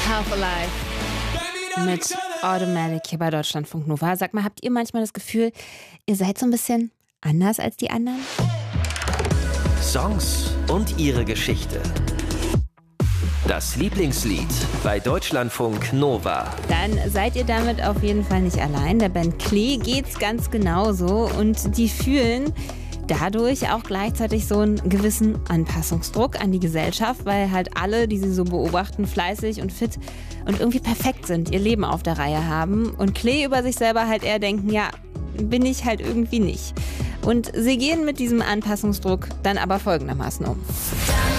Half Alive mit Automatic hier bei Deutschlandfunk Nova. Sag mal, habt ihr manchmal das Gefühl, ihr seid so ein bisschen anders als die anderen? Songs und ihre Geschichte. Das Lieblingslied bei Deutschlandfunk Nova. Dann seid ihr damit auf jeden Fall nicht allein. Der Band Klee geht's ganz genauso und die fühlen dadurch auch gleichzeitig so einen gewissen Anpassungsdruck an die Gesellschaft, weil halt alle, die sie so beobachten, fleißig und fit und irgendwie perfekt sind, ihr Leben auf der Reihe haben und Klee über sich selber halt eher denken, ja, bin ich halt irgendwie nicht. Und sie gehen mit diesem Anpassungsdruck dann aber folgendermaßen um.